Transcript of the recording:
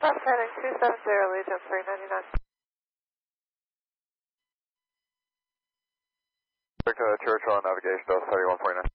Left heading 270, Legion 399. Churchill navigation, 31.9.